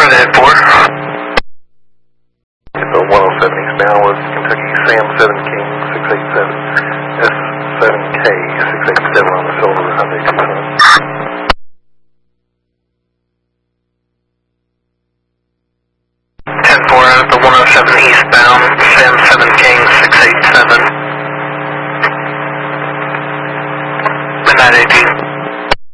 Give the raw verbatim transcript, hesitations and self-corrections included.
Roger, four. The one oh seven eastbound was Kentucky Sam seven King six eight seven. S seven K six eight seven on the shoulder of Hyundai Tucson. ten four out of the one oh seven eastbound, Sam seven King six eight seven. Midnight eighteen.